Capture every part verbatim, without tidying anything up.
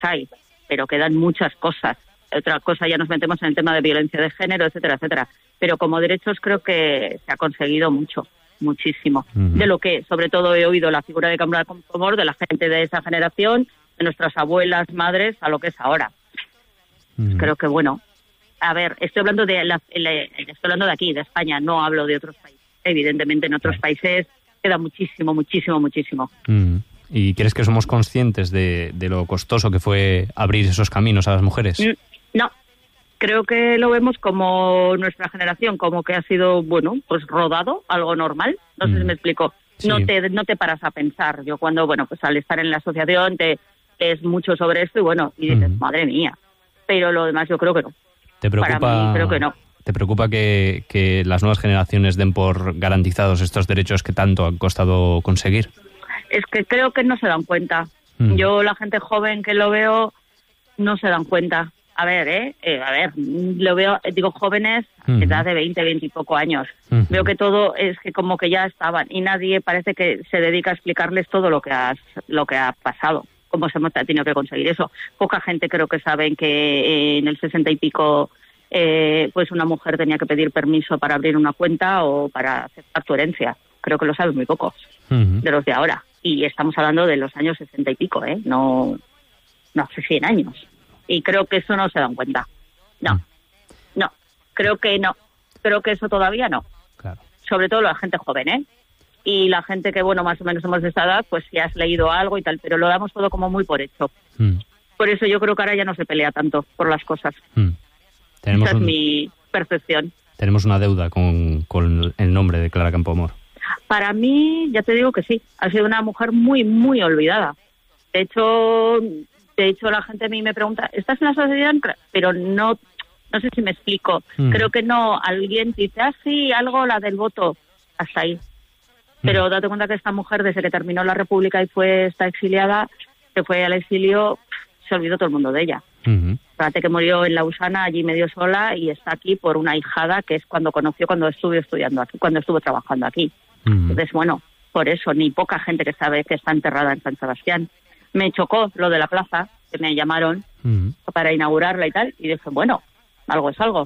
hay, pero quedan muchas cosas. Otra cosa, ya nos metemos en el tema de violencia de género, etcétera, etcétera. Pero como derechos creo que se ha conseguido mucho, muchísimo. Uh-huh. De lo que, sobre todo, he oído la figura de Campoamor, de la gente de esa generación, de nuestras abuelas, madres, a lo que es ahora. Uh-huh. Creo que, bueno, a ver, estoy hablando de la, estoy hablando de aquí, de España, no hablo de otros países. Evidentemente, en otros países queda muchísimo, muchísimo, muchísimo. Uh-huh. ¿Y crees que somos conscientes de, de lo costoso que fue abrir esos caminos a las mujeres? Mm. No, creo que lo vemos como nuestra generación, como que ha sido, bueno, pues rodado, algo normal. No sé mm. si me explico. Sí. No te no te paras a pensar. Yo cuando, bueno, pues al estar en la asociación te es mucho sobre esto y bueno, y dices, mm. madre mía. Pero lo demás yo creo que no. ¿Te preocupa, Para mí creo que no. ¿Te preocupa que, que las nuevas generaciones den por garantizados estos derechos que tanto han costado conseguir? Es que creo que no se dan cuenta. Mm. Yo, la gente joven que lo veo, no se dan cuenta. A ver, ¿eh? eh, a ver, lo veo, digo, jóvenes, uh-huh. edad de veinte, veinte y poco años. Uh-huh. Veo que todo es que como que ya estaban y nadie parece que se dedica a explicarles todo lo que has, lo que ha pasado, cómo se hemos tenido que conseguir eso. Poca gente creo que saben que eh, en el sesenta y pico, eh, pues una mujer tenía que pedir permiso para abrir una cuenta o para aceptar tu herencia. Creo que lo saben muy pocos uh-huh. de los de ahora. Y estamos hablando de los años sesenta y pico, ¿eh? No, no hace cien años. Y creo que eso no se dan cuenta. No, no, creo que no. Creo que eso todavía no. Claro. Sobre todo la gente joven, ¿eh? Y la gente que, bueno, más o menos somos de esa edad, pues si has leído algo y tal, pero lo damos todo como muy por hecho. Mm. Por eso yo creo que ahora ya no se pelea tanto por las cosas. Mm. Tenemos Esa un, es mi percepción. Tenemos una deuda con, con el nombre de Clara Campoamor. Para mí, ya te digo que sí. Ha sido una mujer muy, muy olvidada. De hecho... De hecho, la gente a mí me pregunta, ¿estás en la asociación? Pero no no sé si me explico. Mm. Creo que no. Alguien dice, ah, sí, algo, la del voto. Hasta ahí. Mm. Pero date cuenta que esta mujer, desde que terminó la República y fue está exiliada, se fue al exilio, se olvidó todo el mundo de ella. Mm-hmm. Fíjate que murió en Lausana, allí medio sola, y está aquí por una hijada que es cuando conoció, cuando estuvo estudiando aquí, cuando estuvo trabajando aquí. Mm-hmm. Entonces, bueno, por eso, ni poca gente que sabe que está enterrada en San Sebastián. Me chocó lo de la plaza, que me llamaron uh-huh. para inaugurarla y tal, y dije, bueno, algo es algo.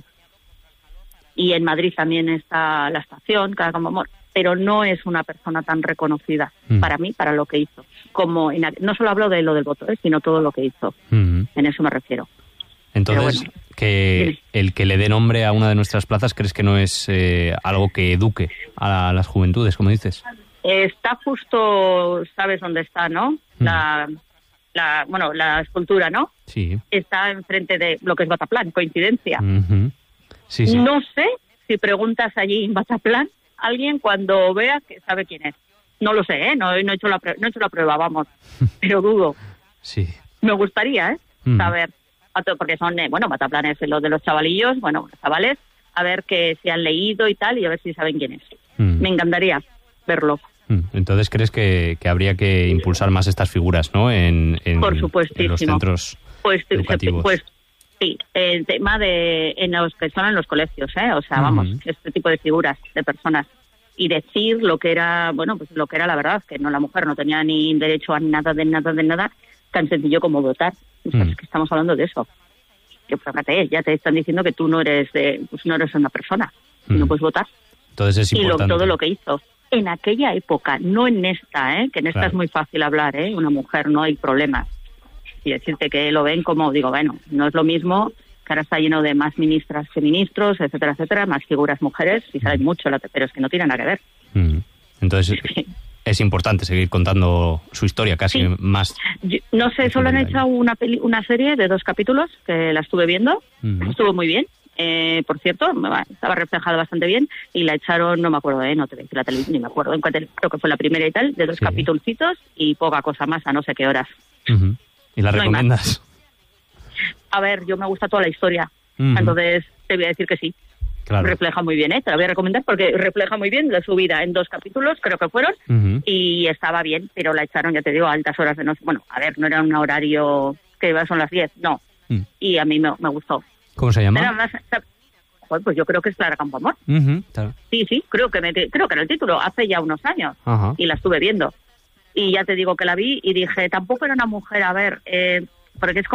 Y en Madrid también está la estación, Clara Campoamor, pero no es una persona tan reconocida uh-huh. para mí, para lo que hizo. Como en, no solo hablo de lo del voto, ¿eh? sino todo lo que hizo. Uh-huh. En eso me refiero. Entonces, bueno, que dime. El que le dé nombre a una de nuestras plazas, ¿crees que no es eh, algo que eduque a las juventudes, como dices? Está justo, ¿sabes dónde está, no? La, la, bueno, la escultura, ¿no? Sí. Está enfrente de lo que es Bataplan, coincidencia. Uh-huh. Sí, sí. No sé si preguntas allí en Bataplan, alguien cuando vea que sabe quién es. No lo sé, ¿eh? No, no, he, hecho la, no he hecho la prueba, vamos. Pero dudo. Sí. Me gustaría, ¿eh? Uh-huh. Saber. Porque son, eh, bueno, Bataplan es lo de los chavalillos, bueno, los chavales, a ver que se han leído y tal, y a ver si saben quién es. Uh-huh. Me encantaría verlo. Entonces, ¿crees que, que habría que impulsar más estas figuras, ¿no? En, en, Por supuestísimo. En los centros pues, educativos. Pues sí, el tema de en los que son en los colegios, ¿eh? O sea, uh-huh. vamos, este tipo de figuras, de personas. Y decir lo que era, bueno, pues lo que era la verdad, que no la mujer no tenía ni derecho a nada, de nada, de nada, tan sencillo como votar. O sea, uh-huh. es que estamos hablando de eso. Que fíjate, ya te están diciendo que tú no eres, de, pues no eres una persona, uh-huh. y no puedes votar. Entonces es importante. Y lo, todo lo que hizo. En aquella época, no en esta, ¿eh? Que en esta claro. es muy fácil hablar, ¿eh? Una mujer, no hay problemas. Y decirte que lo ven como, digo, bueno, no es lo mismo, que ahora está lleno de más ministras que ministros, etcétera, etcétera, más figuras mujeres, y saben mm. mucho, pero es que no tienen nada que ver. Mm. Entonces, sí. es importante seguir contando su historia, casi sí. más... Yo, no sé, solo han hecho una, peli, una serie de dos capítulos, que la estuve viendo, mm. estuvo muy bien. Eh, por cierto, estaba reflejado bastante bien y la echaron, no me acuerdo, eh, no te la televisión, ni me acuerdo, en cuanto, creo que fue la primera y tal, de dos sí. capitulcitos y poca cosa más a no sé qué horas. Uh-huh. ¿Y la no recomiendas? A ver, yo me gusta toda la historia, uh-huh. entonces te voy a decir que sí. Claro. Refleja muy bien, ¿eh? Te la voy a recomendar porque refleja muy bien la subida en dos capítulos, creo que fueron, uh-huh. y estaba bien, pero la echaron, ya te digo, a altas horas de noche. Bueno, a ver, no era un horario que iba, son las diez, no. Uh-huh. Y a mí me, me gustó. ¿Cómo se llama? Más, pues yo creo que es Clara Campoamor. Uh-huh, claro. Sí, sí, creo que me, creo que era el título, hace ya unos años. Uh-huh. Y la estuve viendo. Y ya te digo que la vi y dije, tampoco era una mujer, a ver, eh, porque es